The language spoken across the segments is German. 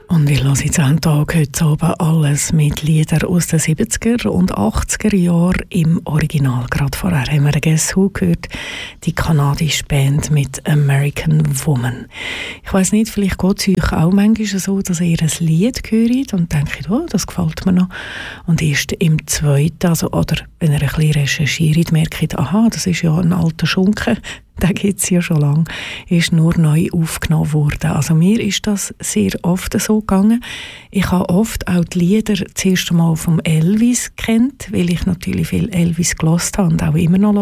Und ich höre jetzt jeden Tag heute oben alles mit Liedern aus den 70er und 80er Jahren im Original. Gerade vorher haben wir «Guess Who» gehört, die kanadische Band mit «American Woman». Ich weiss nicht, vielleicht geht es euch auch manchmal so, dass ihr ein Lied hört und denkt, oh, das gefällt mir noch. Und erst im zweiten, oder wenn ihr ein bisschen recherchiert, merkt, aha, das ist ja ein alter Schunken, den gibt es ja schon lange, ist nur neu aufgenommen worden. Also mir ist das sehr oft so gegangen. Ich habe oft auch die Lieder zuerst einmal vom Elvis kennt, weil ich natürlich viel Elvis gehört habe und auch immer noch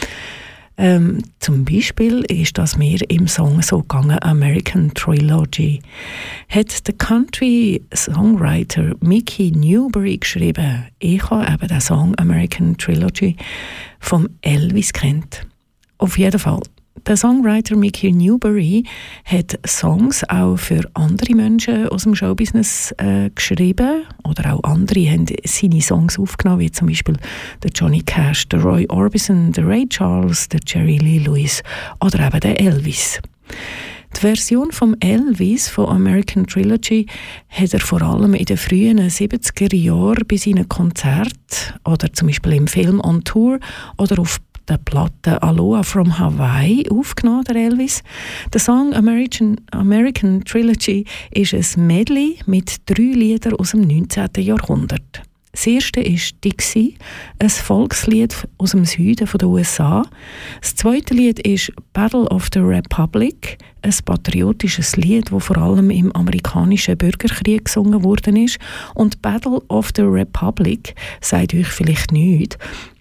höre. Zum Beispiel ist das mir im Song so gegangen, American Trilogy. Hat der Country-Songwriter Mickey Newbury geschrieben. Ich habe eben den Song American Trilogy vom Elvis kennt. Auf jeden Fall. Der Songwriter Mickey Newbury hat Songs auch für andere Menschen aus dem Showbusiness geschrieben. Oder auch andere haben seine Songs aufgenommen, wie zum Beispiel der Johnny Cash, der Roy Orbison, der Ray Charles, der Jerry Lee Lewis oder eben der Elvis. Die Version vom Elvis von American Trilogy hat er vor allem in den frühen 70er Jahren bei seinen Konzerten oder zum Beispiel im Film On Tour oder auf der Platte Aloha from Hawaii aufgenommen, der Elvis. Der Song American Trilogy ist ein Medley mit 3 Liedern aus dem 19. Jahrhundert. Das erste ist Dixie, ein Volkslied aus dem Süden der USA. Das zweite Lied ist Battle of the Republic, ein patriotisches Lied, das vor allem im amerikanischen Bürgerkrieg gesungen worden ist. Und Battle of the Republic sagt euch vielleicht nichts.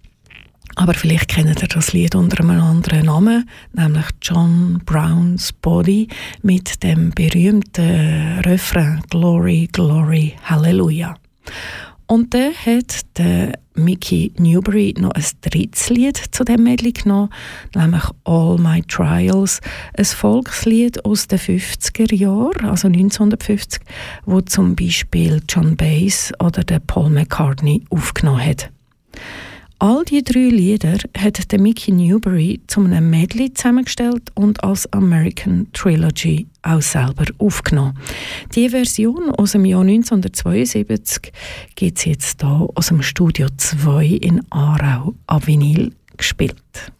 Aber vielleicht kennt ihr das Lied unter einem anderen Namen, nämlich John Brown's Body mit dem berühmten Refrain Glory, Glory, Hallelujah. Und dann hat der Mickey Newbury noch ein drittes Lied zu dem Medley genommen, nämlich All My Trials, ein Volkslied aus den 50er Jahren, also 1950, wo zum Beispiel John Baez oder der Paul McCartney aufgenommen hat. All die 3 Lieder hat der Mickey Newbury zu einem Medley zusammengestellt und als American Trilogy auch selber aufgenommen. Die Version aus dem Jahr 1972 gibt es jetzt hier aus dem Studio 2 in Aarau an Vinyl gespielt.